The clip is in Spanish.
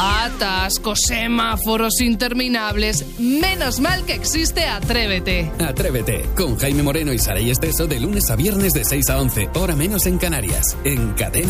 Atascos, semáforos interminables. Menos mal que existe Atrévete. Atrévete, con Jaime Moreno y Saray Esteso de lunes a viernes de 6 a 11, hora menos en Canarias, en Cadena.